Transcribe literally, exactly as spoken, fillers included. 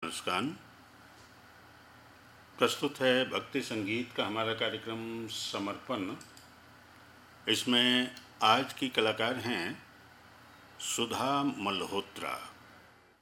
नमस्कार। प्रस्तुत है भक्ति संगीत का हमारा कार्यक्रम समर्पण। इसमें आज की कलाकार हैं सुधा मल्होत्रा।